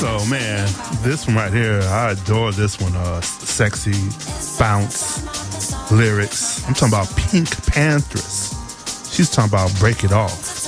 So, man, this one right here, I adore this one. Sexy, bounce, lyrics. I'm talking about Pink Panthers. She's talking about Break It Off.